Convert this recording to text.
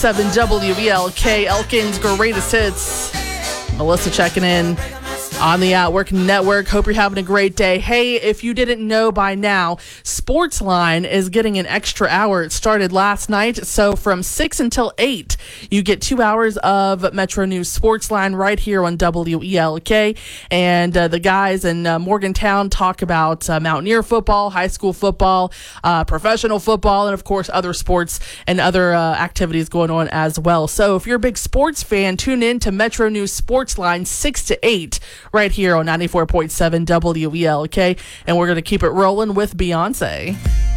WELK, Elkin's Greatest Hits. Melissa checking in on the Outwork Network. Hope you're having a great day. Hey, if you didn't know by now, Sportsline is getting an extra hour. It started last night, so from 6 until 8, you get 2 hours of Metro News Sportsline right here on WELK. And the guys in Morgantown talk about Mountaineer football, high school football, professional football, and of course other sports and other activities going on as well. So if you're a big sports fan, tune in to Metro News Sportsline 6 to 8 right here on 94.7 WELK, and we're going to keep it rolling with Beyonce.